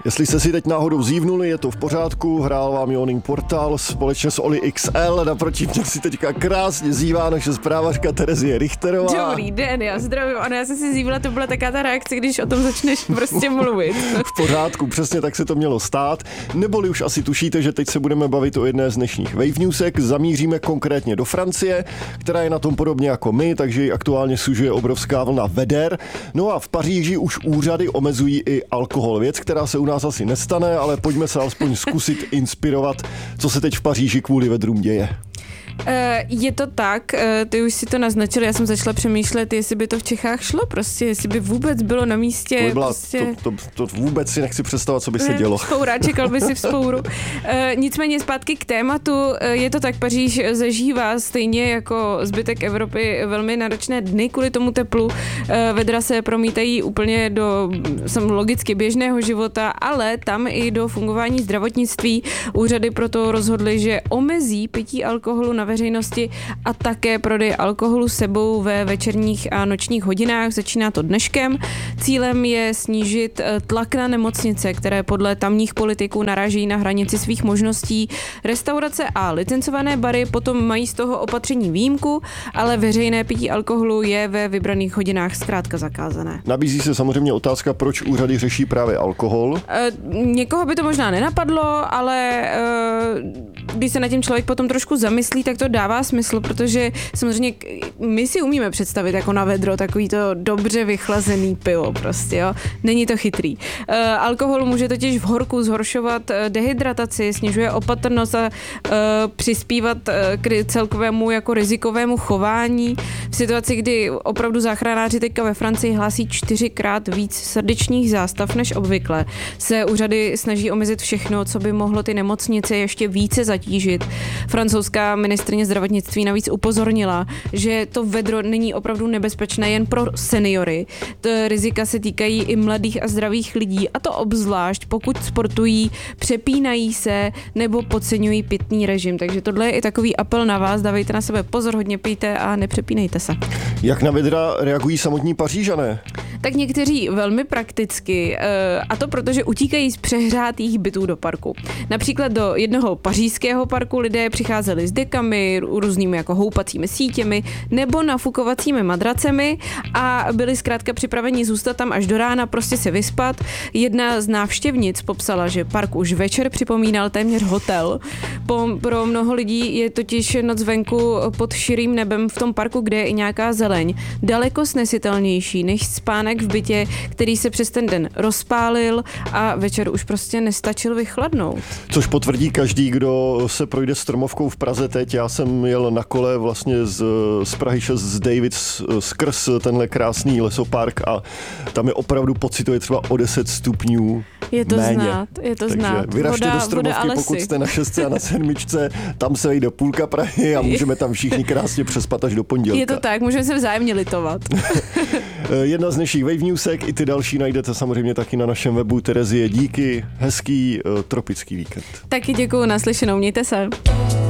Jestli jste si teď náhodou zívnuli, je to v pořádku, hrál vám Morning Portal společně s Oli XL, naproti mě si teďka krásně zívá naše zprávařka Terezie Richterová. Dobrý den, já zdravím. Ano, já jsem si zívla, to byla taká ta reakce, když o tom začneš prostě mluvit. V pořádku, přesně tak se to mělo stát. Neboli už asi tušíte, že teď se budeme bavit o jedné z dnešních Wave Newsek. Zamíříme konkrétně do Francie, která je na tom podobně jako my, takže ji aktuálně sužuje obrovská vlna veder. No a v Paříži už úřady omezují i alkohol. Věc, která se u nás asi nestane, ale pojďme se alespoň zkusit inspirovat, co se teď v Paříži kvůli vedrům děje. Je to tak, ty už si to naznačil, já jsem začala přemýšlet, jestli by to v Čechách šlo, prostě, jestli by vůbec bylo na místě. To vůbec si nechci představit, co by se dělo. Vzpoura, čekal by si vzpouru. Nicméně zpátky k tématu, je to tak, Paříž zažívá stejně jako zbytek Evropy velmi náročné dny kvůli tomu teplu. Vedra se promítají úplně do logicky běžného života, ale tam i do fungování zdravotnictví. Úřady proto rozhodly, že omezí pití alkoholu na veřejnosti a také prodej alkoholu sebou ve večerních a nočních hodinách. Začíná to dneškem. Cílem je snížit tlak na nemocnice, které podle tamních politiků narážejí na hranici svých možností. Restaurace a licencované bary potom mají z toho opatření výjimku, ale veřejné pití alkoholu je ve vybraných hodinách zkrátka zakázané. Nabízí se samozřejmě otázka, proč úřady řeší právě alkohol. Někoho by to možná nenapadlo, ale když se nad tím člověk potom trošku zamyslí, tak to dává smysl, protože samozřejmě my si umíme představit jako na vedro takový to dobře vychlazený pivo prostě, jo. Není to chytrý. Alkohol může totiž v horku zhoršovat dehydrataci, snižuje opatrnost a přispívat k celkovému jako rizikovému chování. V situaci, kdy opravdu záchranáři teďka ve Francii hlásí 4x víc srdečních zástav než obvykle, se úřady snaží omezit všechno, co by mohlo ty nemocnice ještě více zatížit. Francouzská ministryně zdravotnictví navíc upozornila, že to vedro není opravdu nebezpečné jen pro seniory. Rizika se týkají i mladých a zdravých lidí, a to obzvlášť, pokud sportují, přepínají se nebo podceňují pitný režim. Takže tohle je i takový apel na vás, dávejte na sebe pozor, hodně pijte a nepřepínejte se. Jak na vedra reagují samotní Pařížané? Tak někteří velmi prakticky, a to protože utíkají z přehrátých bytů do parku. Například do jednoho pařížského parku lidé přicházeli s dekami, různými jako houpacími sítěmi nebo nafukovacími madracemi a byli zkrátka připraveni zůstat tam až do rána, prostě se vyspat. Jedna z návštěvnic popsala, že park už večer připomínal téměř hotel. Pro mnoho lidí je totiž noc venku pod širým nebem v tom parku, kde je i nějaká zeleň, daleko snesitelnější než spánek v bytě, který se přes ten den rozpálil a večer už prostě nestačil vychladnout. Což potvrdí každý, kdo se projde stromovkou v Praze teď. Já jsem jel na kole vlastně z Prahy 6 z Davids skrz tenhle krásný lesopark a tam je opravdu pocitově třeba o 10 stupňů je to méně. Znát, je to takže znát. vyražte do stromovky, pokud jste na 6 a na 7, tam se vejde půlka Prahy a můžeme tam všichni krásně přespat až do pondělka. Je to tak, můžeme se vzájemně litovat. Jedna z dnešních Wave Newsek, i ty další najdete samozřejmě taky na našem webu. Terezie, díky, hezký tropický víkend. Taky děkuju, naslyšenou, mějte se.